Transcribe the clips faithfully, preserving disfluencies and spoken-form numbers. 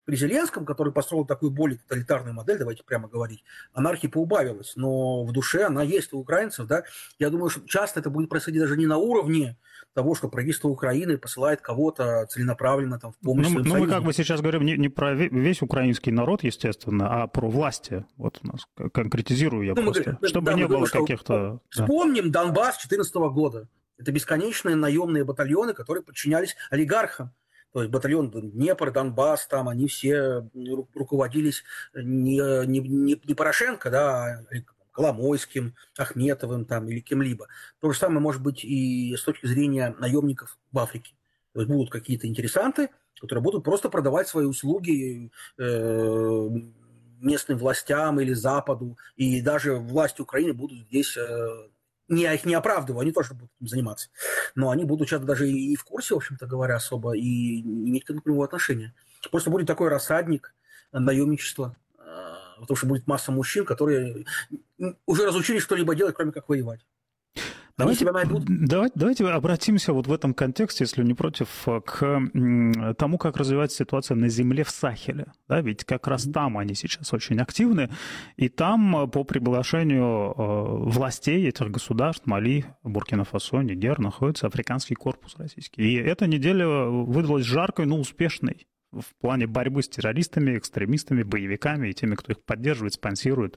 при Зеленском, который построил такую более тоталитарную модель, давайте прямо говорить, анархии поубавилась, но в душе она есть у украинцев, да. Я думаю, что часто это будет происходить даже не на уровне того, что правительство Украины посылает кого-то целенаправленно там, в помощь ну, своим ну, союзникам. Мы как бы сейчас говорим не, не про весь украинский народ, естественно, а про власти. Вот у нас конкретизирую я ну, просто, говорим, чтобы да, не было говорим, каких-то... Вспомним да. Донбасс две тысячи четырнадцатого года. Это бесконечные наемные батальоны, которые подчинялись олигархам. То есть батальон Днепр, Донбасс, там они все руководились не, не, не, не Порошенко, да, а Коломойским, Ахметовым там, или кем-либо. То же самое может быть и с точки зрения наемников в Африке. То есть будут какие-то интересанты, которые будут просто продавать свои услуги э, местным властям или Западу, и даже власти Украины будут здесь... Э, Не, я их не оправдываю, они тоже будут этим заниматься. Но они будут часто даже и в курсе, в общем-то говоря, особо, и иметь к этому прямого отношения. Просто будет такой рассадник наемничества, потому что будет масса мужчин, которые уже разучились что-либо делать, кроме как воевать. Давайте, давайте, давайте обратимся вот в этом контексте, если не против, к тому, как развивается ситуация на земле в Сахеле. Да, ведь как раз там они сейчас очень активны, и там по приглашению властей этих государств, Мали, Буркина-Фасо, Нигер, находится африканский корпус российский. И эта неделя выдалась жаркой, но успешной в плане борьбы с террористами, экстремистами, боевиками и теми, кто их поддерживает, спонсирует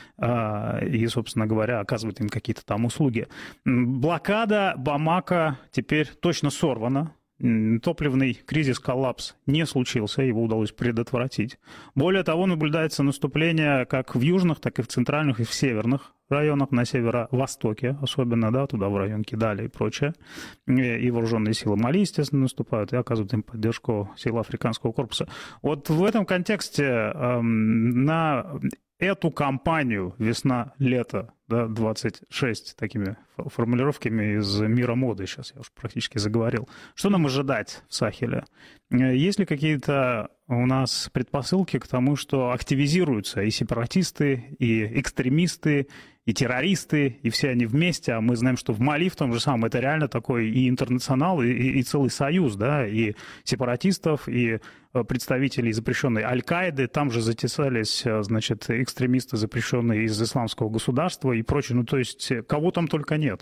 и, собственно говоря, оказывает им какие-то там услуги. Блокада Бамако теперь точно сорвана. Топливный кризис, коллапс не случился, его удалось предотвратить. Более того, наблюдается наступление как в южных, так и в центральных и в северных районах, на северо-востоке особенно, да, туда в район Кидаля и прочее. И вооруженные силы Мали, естественно, наступают и оказывают им поддержку сил африканского корпуса. Вот в этом контексте э, на эту кампанию весна-лето, да, двадцать шесть, такими формулировками из мира моды, сейчас я уже практически заговорил. Что нам ожидать в Сахеле? Есть ли какие-то у нас предпосылки к тому, что активизируются и сепаратисты, и экстремисты, и террористы, и все они вместе, а мы знаем, что в Мали в том же самом это реально такой и интернационал, и, и целый союз, да, и сепаратистов, и представителей запрещенной Аль-Каиды, там же затесались, значит, экстремисты, запрещенные из исламского государства и прочее, ну, то есть кого там только нет.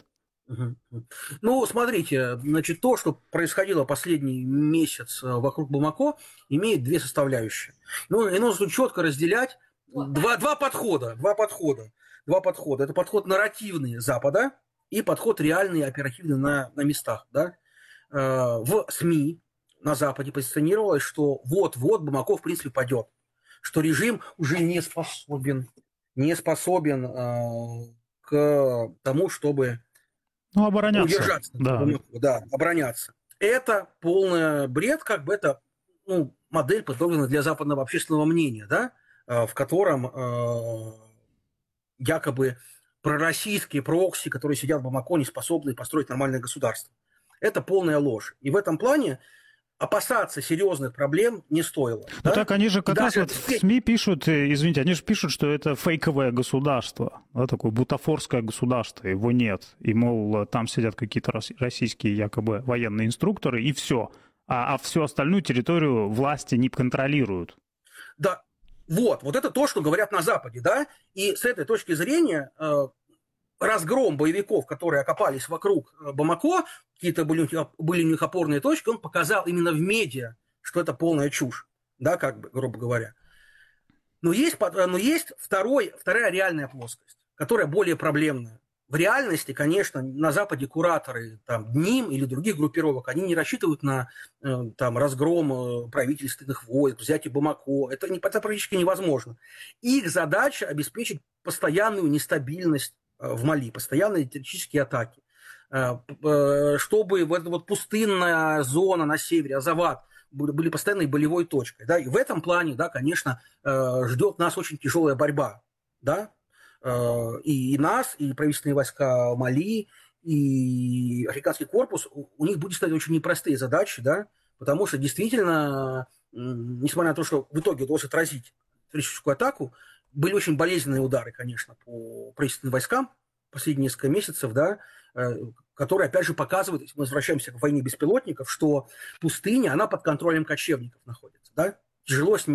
Ну, смотрите, значит, то, что происходило последний месяц вокруг Бамако, имеет две составляющие. Ну, и нужно четко разделять два, два подхода, два подхода. Два подхода. Это подход нарративный Запада и подход реальный, оперативный на, на местах. Да? В СМИ на Западе позиционировалось, что вот-вот Бамако в принципе падет, что режим уже не способен, не способен э, к тому, чтобы ну, обороняться. удержаться, да. Бамако, да, обороняться. Это полный бред, как бы это ну, модель, подготовлена для западного общественного мнения, да, э, в котором э, якобы пророссийские прокси, которые сидят в Бамако, не способны построить нормальное государство. Это полная ложь. И в этом плане опасаться серьезных проблем не стоило. Ну да? так они же как раз вот в СМИ пишут, извините, они же пишут, что это фейковое государство, да, такое бутафорское государство, его нет. И, мол, там сидят какие-то российские якобы военные инструкторы, и все. А, а всю остальную территорию власти не контролируют. Да, вот, вот это то, что говорят на Западе, да, и с этой точки зрения э, разгром боевиков, которые окопались вокруг Бамако, какие-то были, были у них опорные точки, он показал именно в медиа, что это полная чушь, да, как бы, грубо говоря. Но есть, но есть второй, вторая реальная плоскость, которая более проблемная. В реальности, конечно, на Западе кураторы там, ДНИМ или других группировок, они не рассчитывают на там, разгром правительственных войск, взятие Бамако. Это, не, это практически невозможно. Их задача обеспечить постоянную нестабильность в Мали, постоянные террористические атаки. Чтобы вот эта вот пустынная зона на севере, Азават, были постоянной болевой точкой. Да? И в этом плане, да, конечно, ждет нас очень тяжелая борьба. Да? И нас, и правительственные войска Мали, и африканский корпус, у них будут стоять очень непростые задачи, да, потому что действительно, несмотря на то, что в итоге удалось отразить террористическую атаку, были очень болезненные удары, конечно, по правительственным войскам последние несколько месяцев, да, которые, опять же, показывают, если мы возвращаемся к войне беспилотников, что пустыня, она под контролем кочевников находится, да, тяжело с